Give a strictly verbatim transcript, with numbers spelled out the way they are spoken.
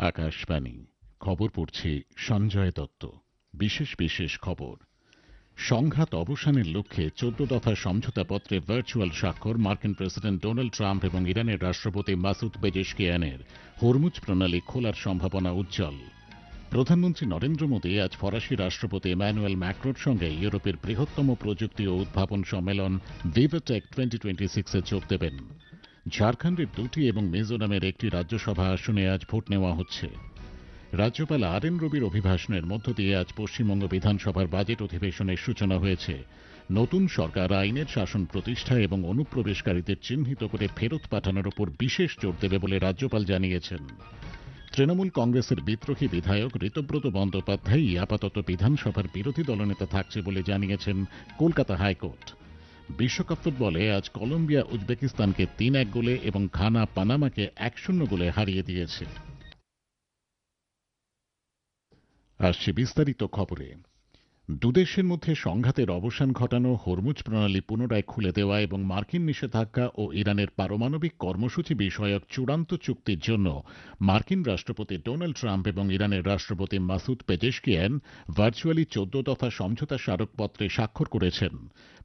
আকাশবাণী খবর পড়ছি সঞ্জয় দত্ত। বিশেষ বিশেষ খবর। সংঘাত অবসানের লক্ষ্যে চোদ্দ দফা সমঝোতাপত্রে ভার্চুয়াল স্বাক্ষর মার্কিন প্রেসিডেন্ট ডোনাল্ড ট্রাম্প এবং ইরানের রাষ্ট্রপতি মাসুদ পেজেশকিয়ানের। হরমুজ প্রণালী খোলার সম্ভাবনা উজ্জ্বল। প্রধানমন্ত্রী নরেন্দ্র মোদী আজ ফরাসি রাষ্ট্রপতি ইমানুয়েল ম্যাক্রোর সঙ্গে ইউরোপের বৃহত্তম প্রযুক্তি ও উদ্ভাবন সম্মেলন ভিভাটেক টোয়েন্টি টোয়েন্টি সিক্সে যোগ দেবেন। ঝাড়খণ্ডের দুটি এবং মিজোরামের একটি রাজ্যসভা আসনে আজ ভোট নেওয়া হচ্ছে। রাজ্যপাল আর এন রবির অভিভাষণের মধ্য দিয়ে আজ পশ্চিমবঙ্গ বিধানসভার বাজেট অধিবেশনের সূচনা হয়েছে। নতুন সরকার আইনের শাসন প্রতিষ্ঠা এবং অনুপ্রবেশকারীদের চিহ্নিত করে ফেরত পাঠানোর উপর বিশেষ জোর দেবে বলে রাজ্যপাল জানিয়েছেন। তৃণমূল কংগ্রেসের বিদ্রোহী বিধায়ক ঋতব্রত বন্দ্যোপাধ্যায় আপাতত বিধানসভার বিরোধী দলনেতা থাকছে বলে জানিয়েছেন কলকাতা হাইকোর্ট। বিশ্বকাপ ফুটবলে আজ কলম্বিয়া উজবেকিস্তানকে তিন এক গোলে এবং ঘানা পানামাকে এক শূন্য গোলে হারিয়ে দিয়েছে। আসছে বিস্তারিত খবরে। দুদেশের মধ্যে সংঘাতের অবসান ঘটানো, হরমুজ প্রণালী পুনরায় খুলে দেওয়া এবং মার্কিন নিষেধাজ্ঞা ও ইরানের পারমাণবিক কর্মসূচি বিষয়ক চূড়ান্ত চুক্তির জন্য মার্কিন রাষ্ট্রপতি ডোনাল্ড ট্রাম্প এবং ইরানের রাষ্ট্রপতি মাসুদ পেজেশকিয়ান ভার্চুয়ালি চোদ্দ দফা সমঝোতা স্মারকপত্রে স্বাক্ষর করেছেন।